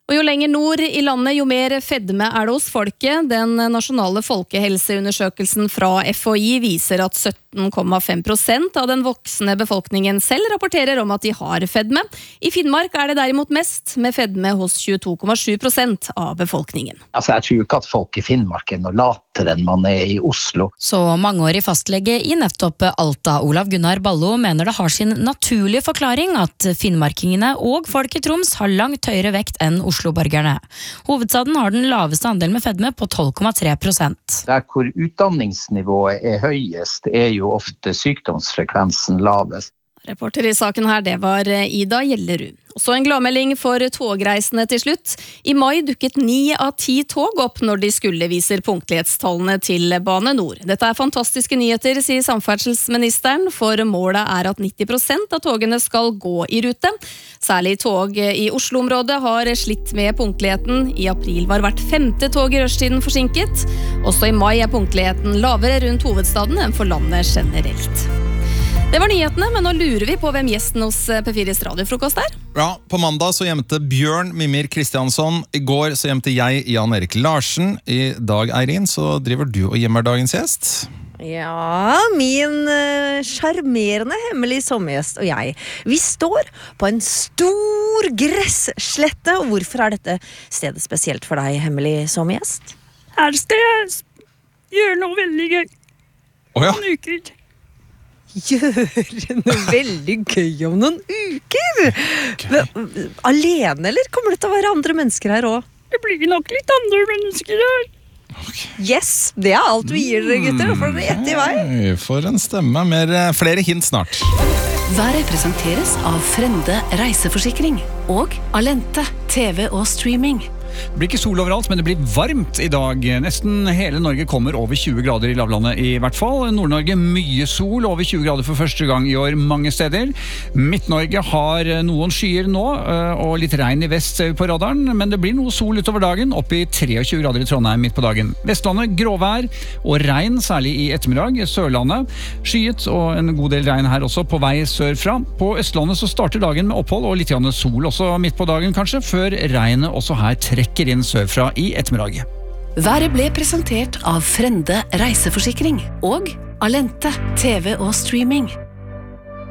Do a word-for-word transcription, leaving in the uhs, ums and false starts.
Og jo lenger nord i landet, jo mer fedme er det hos folket. Den nasjonale folkehelseundersøkelsen fra F H I viser at sytten komma fem prosent av den voksne befolkningen selv rapporterer om at de har fedme. I Finnmark er det derimot mest, med fedme hos tjueto komma sju prosent av befolkningen. Altså, jeg tror ikke at folk i Finnmark er noe latere enn man er i Oslo. Så mangeårig fastlege i nettopp Alta, Olav Gunnar Ballo, mener det har sin naturlige forklaring at finnmarkingene og folk i Troms har langt høyere vekt enn Oslo-borgerne. Hovedstaden har den laveste andelen med fedme på tolv komma tre prosent. Der hvor utdanningsnivået er høyest, er jo ofte sykdomsfrekvensen lavest. Reporter i saken her, det var Ida Gjellerud. Og så en gladmelding for togreisende til slutt. I mai dukket ni av ti tog opp når de skulle viser punktlighetstallene til Bane Nor. Dette er fantastiske nyheter, sier samferdselsministeren, for målet er at nitti prosent av togene skal gå i rute. Særlig tog i Oslo-området har slitt med punktligheten. I april var hvert femte tog i rushtiden forsinket. Også i mai er punktligheten lavere rundt hovedstaden enn for landet generelt. Det var nyhetene, men nå lurer vi på hvem gjesten hos P fires radiofrokost er. Ja, på mandag så gjemte Bjørn Mimir Kristiansson. I går så gjemte jeg Jan Erik Larsen. I dag, Eirin, så driver du og gjemmer dagens gjest. Ja, min uh, charmerende hemmelig sommergjest og jeg. Vi står på en stor gresslette. Og hvorfor er dette stedet spesielt for deg, hemmelig sommergjest? Her skal jeg gjøre noe veldig gøy. Å ja. Noen uker. Gjøre noe veldig gøy om noen uker. Okay. Alene, eller kommer det til å være andre mennesker her også? Det blir nok litt andre mennesker her. Okay. Yes, det er alt vi gir dere, gutter. Da får dere gjette i vei. For en stemme. Mer, flere hint snart. Været presenteres av Frende reiseforsikring og Alente T V og streaming. Det blir ikke sol overalt, men det blir varmt i dag. Nesten hele Norge kommer over tjue grader i lavlandet i hvert fall. Nord-Norge mye sol, over tjue grader for første gang i år mange steder. Midt-Norge har noen skyer nå, og litt regn i vest på radaren, men det blir noe sol utover dagen, opp i treogtjue grader i Trondheim midt på dagen. Vestlandet gråvær og regn, særlig i ettermiddag. Sørlandet skyet og en god del regn her også på vei sørfra. På Østlandet så starter dagen med opphold og litt grann sol også midt på dagen kanskje, før regnet også her trekker inn sørfra i ettermiddag. Været ble presentert av Frende reiseforsikring og Alente T V og streaming.